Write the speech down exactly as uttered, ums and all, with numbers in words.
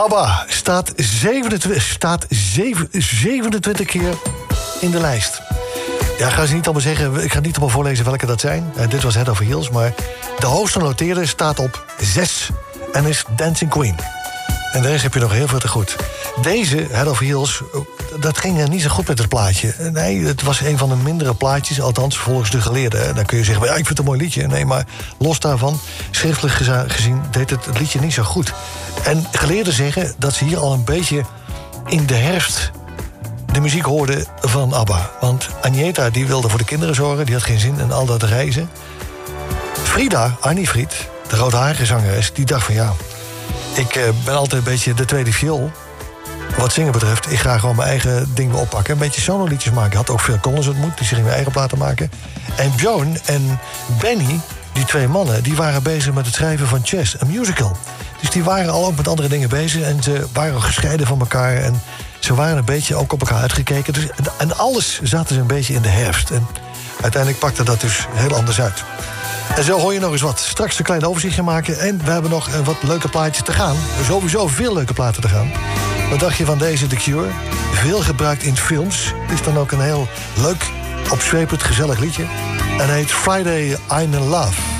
ABBA staat, zevenentwintig, staat zeven, zevenentwintig keer in de lijst. Ja, ik ga ze niet allemaal zeggen, ik ga niet allemaal voorlezen welke dat zijn. Uh, dit was Head Over Heels, maar de hoogste genoteerde staat op zes en is Dancing Queen. En de rest heb je nog heel veel te goed. Deze, Head Over Heels, dat ging niet zo goed met het plaatje. Nee, het was een van de mindere plaatjes, althans volgens de geleerden. Dan kun je zeggen, ja, ik vind het een mooi liedje. Nee, maar los daarvan, schriftelijk gezien, deed het, het liedje niet zo goed. En geleerden zeggen dat ze hier al een beetje in de herfst de muziek hoorden van ABBA. Want Agneta, die wilde voor de kinderen zorgen, die had geen zin in al dat reizen. Frida, Annie Fried, de roodharige zangeres, die dacht van ja, ik uh, ben altijd een beetje de tweede viool. Wat zingen betreft, ik ga gewoon mijn eigen ding weer oppakken. Een beetje solo-liedjes maken. Ik had ook Phil Collins ontmoet, die zich mijn eigen platen maken. En Joan en Benny, die twee mannen, die waren bezig met het schrijven van Chess, een musical. Dus die waren al ook met andere dingen bezig. En ze waren ook gescheiden van elkaar. En ze waren een beetje ook op elkaar uitgekeken. Dus, en alles zaten ze een beetje in de herfst. En uiteindelijk pakte dat dus heel anders uit. En zo hoor je nog eens wat. Straks een klein overzichtje maken. En we hebben nog wat leuke plaatjes te gaan. Sowieso veel leuke platen te gaan. Wat dacht je van deze The Cure? Veel gebruikt in films. Is dan ook een heel leuk, opzwepend, gezellig liedje. En heet Friday I'm in Love.